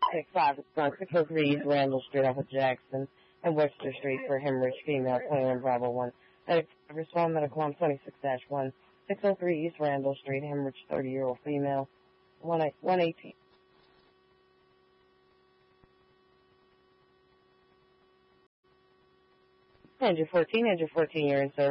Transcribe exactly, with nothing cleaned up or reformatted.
six five six oh three East Randall Street off of Jackson and Webster Street for hemorrhage, female, twenty-one Bravo one. Respond medical on twenty-six dash one. six oh three East Randall Street, hemorrhage, thirty-year-old female, one eighteen. Andrew fourteen, Andrew fourteen, you're in service.